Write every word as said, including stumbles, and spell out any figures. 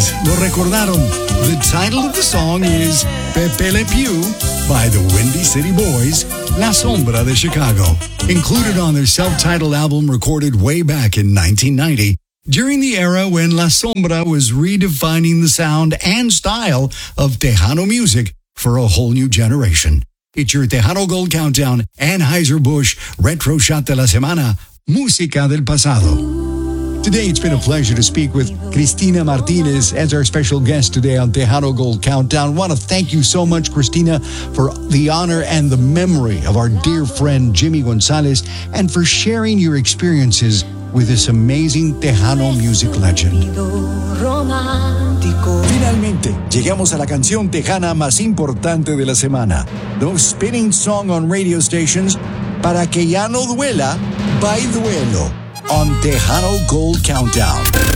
Martínez lo recordaron. The title of the song is Pepe Le Pew by the Windy City Boys, La Sombra de Chicago. Included on their self-titled album recorded way back in nineteen ninety, during the era when La Sombra was redefining the sound and style of Tejano music for a whole new generation. It's your Tejano Gold Countdown, Anheuser-Busch Retro Shot de la Semana, Música del Pasado. Today, it's been a pleasure to speak with Cristina Martinez as our special guest today on Tejano Gold Countdown. I want to thank you so much, Cristina, for the honor and the memory of our dear friend Jimmy Gonzalez and for sharing your experiences with this amazing Tejano music legend. Finalmente, llegamos a la canción tejana más importante de la semana. The spinning song on radio stations, Para que ya no duela, by Duelo, on Tejano Gold Countdown.